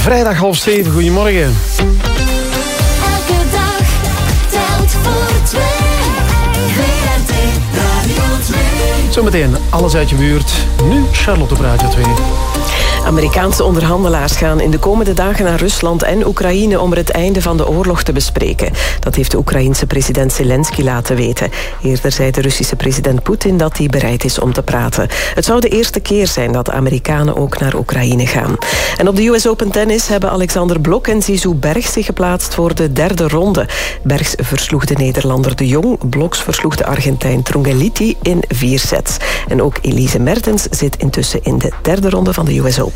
Vrijdag 6:30, goedemorgen. Elke dag telt voor twee. VRT Radio 2. Zometeen alles uit je buurt. Nu Charlotte op Radio 2. Amerikaanse onderhandelaars gaan in de komende dagen naar Rusland en Oekraïne om er het einde van de oorlog te bespreken. Dat heeft de Oekraïense president Zelensky laten weten. Eerder zei de Russische president Poetin dat hij bereid is om te praten. Het zou de eerste keer zijn dat de Amerikanen ook naar Oekraïne gaan. En op de US Open Tennis hebben Alexander Blok en Zizou Bergs zich geplaatst voor de derde ronde. Bergs versloeg de Nederlander De Jong. Bloks versloeg de Argentijn Trungeliti in 4 sets. En ook Elise Mertens zit intussen in de derde ronde van de US Open.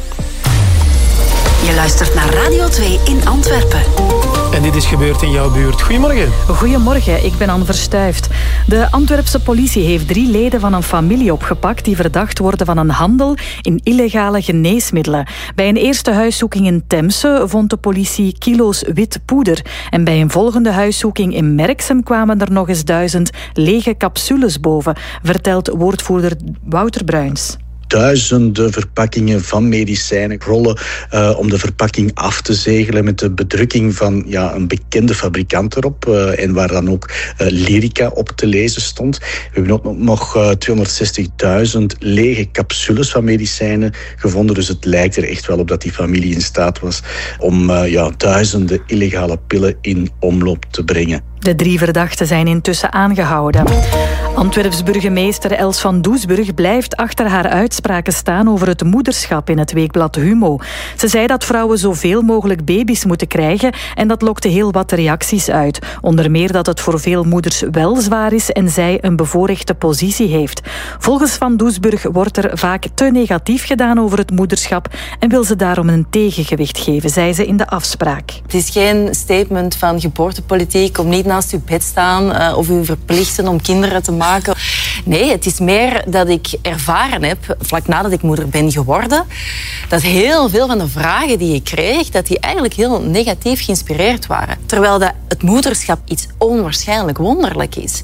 Je luistert naar Radio 2 in Antwerpen. En dit is gebeurd in jouw buurt. Goedemorgen. Goedemorgen, ik ben Anne Verstuift. De Antwerpse politie heeft 3 leden van een familie opgepakt die verdacht worden van een handel in illegale geneesmiddelen. Bij een eerste huiszoeking in Temse vond de politie kilo's wit poeder. En bij een volgende huiszoeking in Merksem kwamen er nog eens 1000 lege capsules boven, vertelt woordvoerder Wouter Bruins. Duizenden verpakkingen van medicijnen, rollen om de verpakking af te zegelen met de bedrukking van een bekende fabrikant erop en waar dan ook Lyrica op te lezen stond. We hebben ook nog 260.000 lege capsules van medicijnen gevonden, dus het lijkt er echt wel op dat die familie in staat was om duizenden illegale pillen in omloop te brengen. De 3 verdachten zijn intussen aangehouden. Antwerps burgemeester Els van Doesburg blijft achter haar uitspraken staan over het moederschap in het weekblad Humo. Ze zei dat vrouwen zoveel mogelijk baby's moeten krijgen en dat lokte heel wat reacties uit. Onder meer dat het voor veel moeders wel zwaar is en zij een bevoorrechte positie heeft. Volgens Van Doesburg wordt er vaak te negatief gedaan over het moederschap en wil ze daarom een tegengewicht geven, zei ze in de afspraak. Het is geen statement van geboortepolitiek om niet naast uw bed staan of u verplichten om kinderen te maken. Nee, het is meer dat ik ervaren heb, vlak nadat ik moeder ben geworden, dat heel veel van de vragen die ik kreeg, dat die eigenlijk heel negatief geïnspireerd waren. Terwijl dat het moederschap iets onwaarschijnlijk wonderlijk is.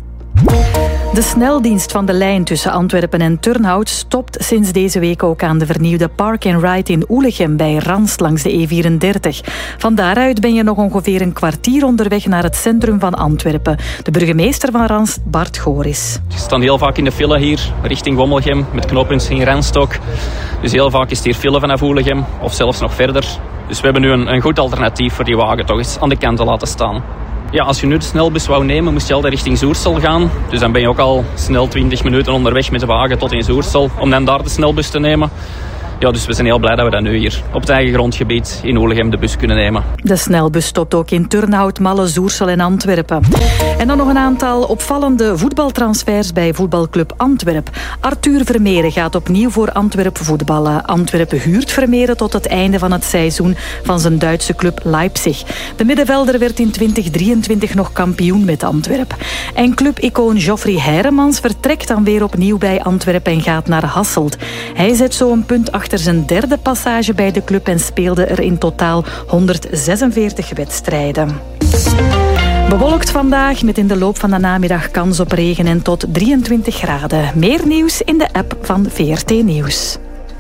De sneldienst van de lijn tussen Antwerpen en Turnhout stopt sinds deze week ook aan de vernieuwde Park and Ride in Oelegem bij Rans langs de E34. Van daaruit ben je nog ongeveer een kwartier onderweg naar het centrum van Antwerpen. De burgemeester van Rans, Bart Goris. Je staat heel vaak in de file hier, richting Wommelgem, met knooppunt in Renstok. Dus heel vaak is het hier file vanaf Oelegem, of zelfs nog verder. Dus we hebben nu een goed alternatief voor die wagen toch eens aan de kant te laten staan. Ja, als je nu de snelbus wou nemen, moest je altijd richting Zoersel gaan. Dus dan ben je ook al snel 20 minuten onderweg met de wagen tot in Zoersel, om dan daar de snelbus te nemen. Ja, dus we zijn heel blij dat we dat nu hier op het eigen grondgebied in Oelegem de bus kunnen nemen. De snelbus stopt ook in Turnhout, Malle, Zoersel en Antwerpen. En dan nog een aantal opvallende voetbaltransfers bij voetbalclub Antwerp. Arthur Vermeeren gaat opnieuw voor Antwerp voetballen. Antwerpen huurt Vermeeren tot het einde van het seizoen van zijn Duitse club Leipzig. De middenvelder werd in 2023 nog kampioen met Antwerp. En clubicoon Geoffrey Heiremans vertrekt dan weer opnieuw bij Antwerp en gaat naar Hasselt. Hij zet zo een punt achter zijn derde passage bij de club en speelde er in totaal 146 wedstrijden. Bewolkt vandaag met in de loop van de namiddag kans op regen en tot 23 graden. Meer nieuws in de app van VRT Nieuws.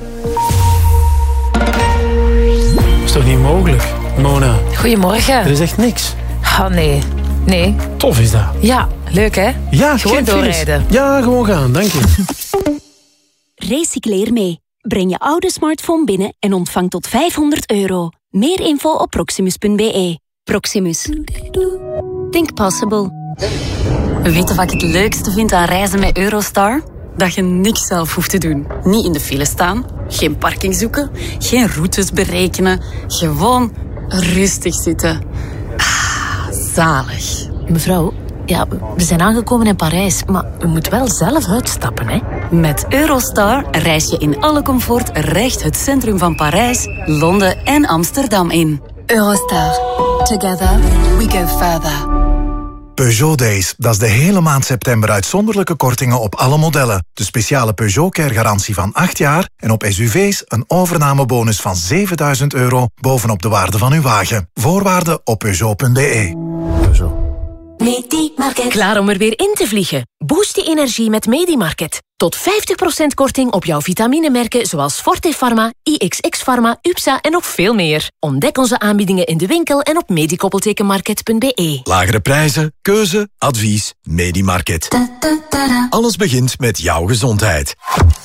Dat is toch niet mogelijk, Mona? Goedemorgen. Er is echt niks. Oh nee. Tof is dat. Ja, leuk hè? Ja, gewoon doorrijden. Ja, gewoon gaan, dank je. Recycleer mee. Breng je oude smartphone binnen en ontvang tot €500. Meer info op proximus.be. Proximus. Think possible. Weet je wat ik het leukste vind aan reizen met Eurostar? Dat je niks zelf hoeft te doen. Niet in de file staan, geen parking zoeken, geen routes berekenen. Gewoon rustig zitten. Zalig. Mevrouw, ja, we zijn aangekomen in Parijs, maar u moet wel zelf uitstappen, hè? Met Eurostar reis je in alle comfort recht het centrum van Parijs, Londen en Amsterdam in. Eurostar. Together we go further. Peugeot Days, dat is de hele maand september uitzonderlijke kortingen op alle modellen. De speciale Peugeot Care garantie van 8 jaar en op SUV's een overnamebonus van €7.000 bovenop de waarde van uw wagen. Voorwaarden op Peugeot.be. Peugeot. Medimarket. Klaar om er weer in te vliegen? Boost je energie met Medimarket. Tot 50% korting op jouw vitaminemerken zoals Forte Pharma, IXX Pharma, UPSA en nog veel meer. Ontdek onze aanbiedingen in de winkel en op medikoppeltekenmarket.be. Lagere prijzen, keuze, advies, Medimarket. Alles begint met jouw gezondheid.